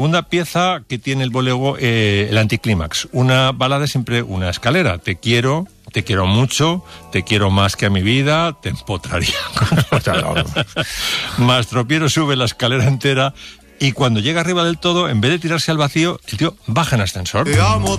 Segunda pieza que tiene el bolero, el anticlímax. Una balada es siempre una escalera. Te quiero mucho, te quiero más que a mi vida, te empotraría. Mastropiero sube la escalera entera y cuando llega arriba del todo, en vez de tirarse al vacío, el tío baja en ascensor. Te amo